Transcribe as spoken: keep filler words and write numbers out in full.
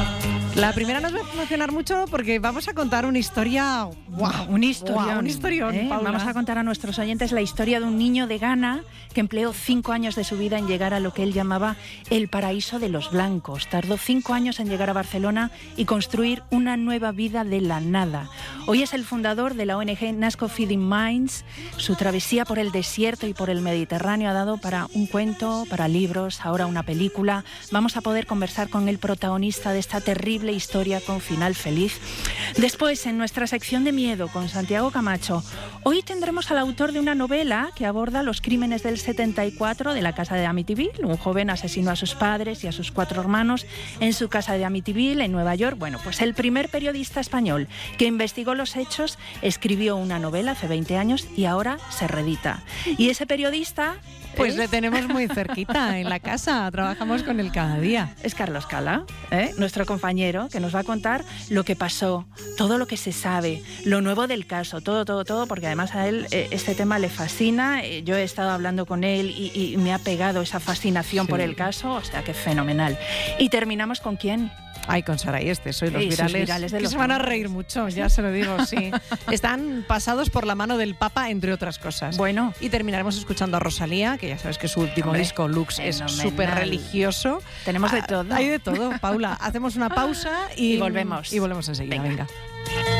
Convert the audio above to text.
La primera nos va a emocionar mucho porque vamos a contar una historia... ¡Wow! Un historión. Wow, un historión, ¿eh? Paula. Vamos a contar a nuestros oyentes la historia de un niño de Ghana que empleó cinco años de su vida en llegar a lo que él llamaba el paraíso de los blancos. Tardó cinco años en llegar a Barcelona y construir una nueva vida de la nada. Hoy es el fundador de la O N G Nasco Feeding Minds. Su travesía por el desierto y por el Mediterráneo ha dado para un cuento, para libros, ahora una película. Vamos a poder conversar con el protagonista de esta terrible historia con final feliz. Después, en nuestra sección de miedo con Santiago Camacho, hoy tendremos al autor de una novela que aborda los crímenes del setenta y cuatro de la casa de Amityville. Un joven asesinó a sus padres y a sus cuatro hermanos en su casa de Amityville, en Nueva York. Bueno, pues el primer periodista español que investigó los hechos escribió una novela hace veinte años y ahora se reedita. Y ese periodista... Pues ¿es? le tenemos muy cerquita en la casa, trabajamos con él cada día. Es Carlos Cala, ¿eh? Nuestro compañero, que nos va a contar lo que pasó, todo lo que se sabe, lo nuevo del caso, todo, todo, todo, porque además a él eh, este tema le fascina. Eh, yo he estado hablando con él y, y me ha pegado esa fascinación sí. por el caso, o sea que fenomenal. Y terminamos ¿con quién? Ay, con Sara y este, soy los sí, virales, virales de que los se van a hombres. reír mucho, ya se lo digo, sí. Están pasados por la mano del Papa, entre otras cosas. Bueno. Y terminaremos escuchando a Rosalía, que ya sabes que su último Hombre, disco, Lux, es fenomenal. súper religioso. Tenemos de Ah, todo. Hay de todo, Paula. Hacemos una pausa y, y volvemos. Y volvemos enseguida, venga. venga.